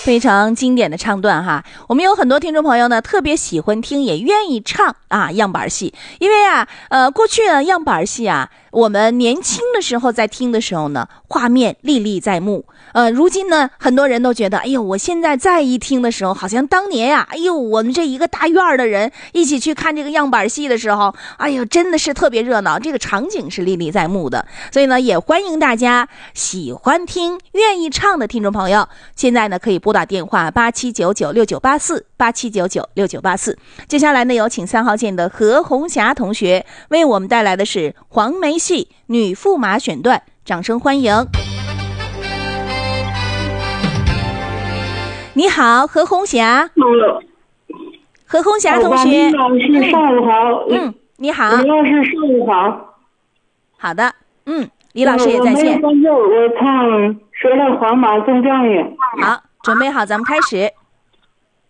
非常经典的唱段哈。我们有很多听众朋友呢，特别喜欢听，也愿意唱啊样板戏。因为啊，过去呢样板戏啊，我们年轻的时候在听的时候呢，画面历历在目。如今呢，很多人都觉得，哎呦，我现在再一听的时候，好像当年呀，哎呦，我们这一个大院的人一起去看这个样板戏的时候，哎呦，真的是特别热闹，这个场景是历历在目的。所以呢，也欢迎大家喜欢听、愿意唱的听众朋友，现在呢可以拨打电话87996984，87996984。接下来呢，有请3号线的何红霞同学为我们带来的是黄梅戏女驸马选段，掌声欢迎。你好，何红霞。何红霞同学。 李老师上午好。 你好。 李老师上午好。 好的，李老师也在线。 我唱《折了黄马送状元》。 好，准备好，咱们开始。